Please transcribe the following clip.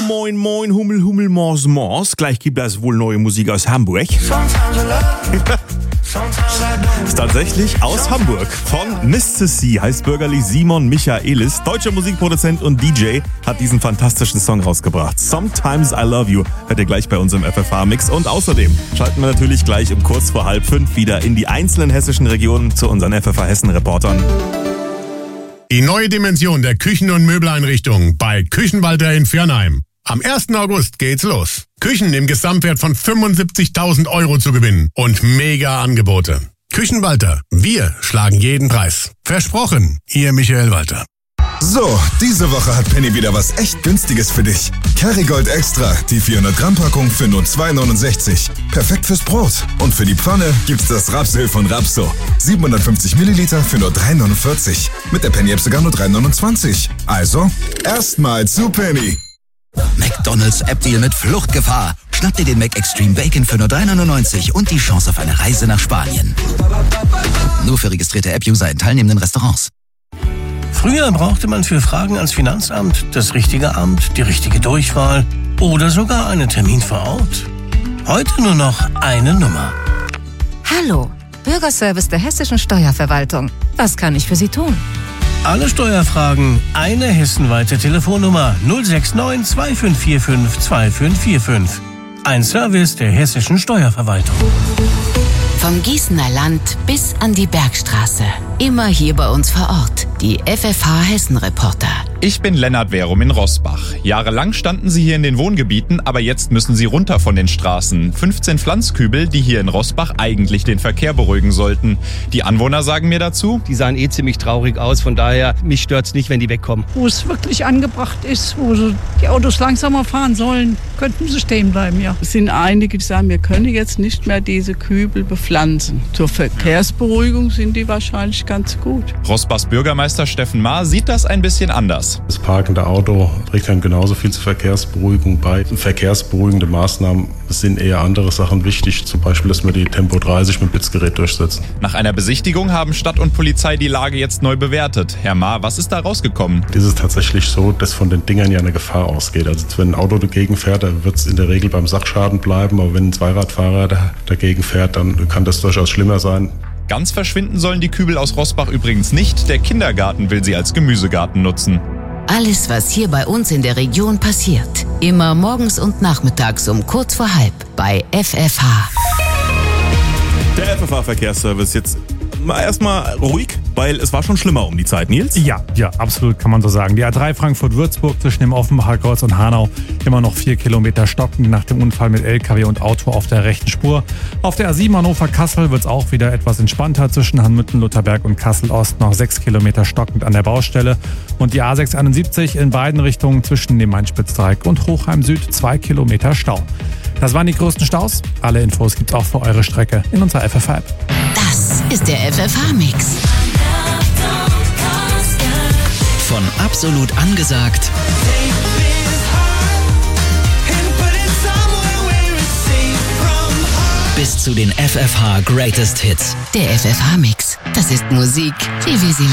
Moin, moin, Hummel, Hummel, Mors, Mors. Gleich gibt es wohl neue Musik aus Hamburg. Ist tatsächlich aus Hamburg. Von Mr. C heißt bürgerlich Simon Michaelis. Deutscher Musikproduzent und DJ hat diesen fantastischen Song rausgebracht. Sometimes I Love You hört ihr gleich bei uns im FFH-Mix. Und außerdem schalten wir natürlich gleich um kurz vor 4:30 wieder in die einzelnen hessischen Regionen zu unseren FFH-Hessen-Reportern. Die neue Dimension der Küchen- und Möbeleinrichtungen bei Küchenwalter in Viernheim. Am 1. August geht's los. Küchen im Gesamtwert von 75.000 € zu gewinnen und mega Angebote. Küchenwalter, wir schlagen jeden Preis. Versprochen, Ihr Michael Walter. So, diese Woche hat Penny wieder was echt Günstiges für dich. Kerrygold Extra, die 400 Gramm Packung für nur 2,69. Perfekt fürs Brot. Und für die Pfanne gibt's das Rapsöl von Rapso. 750 Milliliter für nur 3,49. Mit der Penny-App sogar nur 3,29. Also, erstmal zu Penny. McDonald's App-Deal mit Fluchtgefahr. Schnapp dir den McExtreme Bacon für nur 3,99 und die Chance auf eine Reise nach Spanien. Nur für registrierte App-User in teilnehmenden Restaurants. Früher brauchte man für Fragen ans Finanzamt das richtige Amt, die richtige Durchwahl oder sogar einen Termin vor Ort. Heute nur noch eine Nummer. Hallo, Bürgerservice der Hessischen Steuerverwaltung. Was kann ich für Sie tun? Alle Steuerfragen, eine hessenweite Telefonnummer 069 2545 2545. Ein Service der Hessischen Steuerverwaltung. Vom Gießener Land bis an die Bergstraße. Immer hier bei uns vor Ort. Die FFH Hessen-Reporter. Ich bin Lennart Werum in Roßbach. Jahrelang standen sie hier in den Wohngebieten, aber jetzt müssen sie runter von den Straßen. 15 Pflanzkübel, die hier in Roßbach eigentlich den Verkehr beruhigen sollten. Die Anwohner sagen mir dazu: Die sahen ziemlich traurig aus, von daher, mich stört's nicht, wenn die wegkommen. Wo es wirklich angebracht ist, wo die Autos langsamer fahren sollen, könnten sie stehen bleiben, ja. Es sind einige, die sagen, wir können jetzt nicht mehr diese Kübel bepflanzen. Zur Verkehrsberuhigung sind die wahrscheinlich ganz gut. Roßbachs Bürgermeister Steffen Maar sieht das ein bisschen anders. Das parkende Auto trägt dann genauso viel zur Verkehrsberuhigung bei. Verkehrsberuhigende Maßnahmen sind eher andere Sachen wichtig, zum Beispiel, dass wir die Tempo 30 mit Blitzgerät durchsetzen. Nach einer Besichtigung haben Stadt und Polizei die Lage jetzt neu bewertet. Herr Maar, was ist da rausgekommen? Es ist tatsächlich so, dass von den Dingern ja eine Gefahr ausgeht. Also wenn ein Auto dagegen fährt, dann wird es in der Regel beim Sachschaden bleiben, aber wenn ein Zweiradfahrer dagegen fährt, dann kann das durchaus schlimmer sein. Ganz verschwinden sollen die Kübel aus Roßbach übrigens nicht. Der Kindergarten will sie als Gemüsegarten nutzen. Alles, was hier bei uns in der Region passiert. Immer morgens und nachmittags um kurz vor 4:30 bei FFH. Der FFH-Verkehrsservice jetzt erstmal ruhig, weil es war schon schlimmer um die Zeit, Nils. Ja, absolut, kann man so sagen. Die A3 Frankfurt-Würzburg zwischen dem Offenbacher Kreuz und Hanau immer noch 4 Kilometer stockend nach dem Unfall mit LKW und Auto auf der rechten Spur. Auf der A7 Hannover-Kassel wird es auch wieder etwas entspannter zwischen Hanmüttel, Lutherberg und Kassel-Ost, noch 6 Kilometer stockend an der Baustelle. Und die A671 in beiden Richtungen zwischen dem Main-Spitz-Dreieck und Hochheim-Süd 2 Kilometer Stau. Das waren die größten Staus. Alle Infos gibt's auch für eure Strecke in unserer FFH-App. Das ist der FFH-Mix. Von absolut angesagt bis zu den FFH Greatest Hits. Der FFH-Mix. Das ist Musik, wie wir sie